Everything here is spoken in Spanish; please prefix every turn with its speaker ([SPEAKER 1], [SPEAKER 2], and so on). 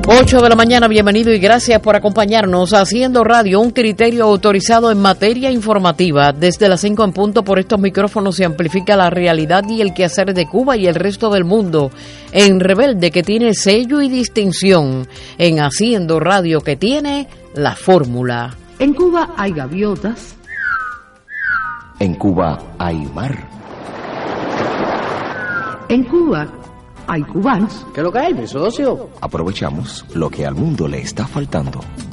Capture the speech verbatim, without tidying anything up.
[SPEAKER 1] ocho de la mañana, bienvenido y gracias por acompañarnos. Haciendo Radio, un criterio autorizado en materia informativa. Desde las cinco en punto por estos micrófonos se amplifica la realidad y el quehacer de Cuba y el resto del mundo. En Rebelde, que tiene sello y distinción. En Haciendo Radio, que tiene la fórmula.
[SPEAKER 2] En Cuba hay gaviotas.
[SPEAKER 3] En Cuba hay mar.
[SPEAKER 2] En Cuba hay cubanos.
[SPEAKER 4] ¿Qué es lo que hay, mi socio?
[SPEAKER 3] Aprovechamos lo que al mundo le está faltando.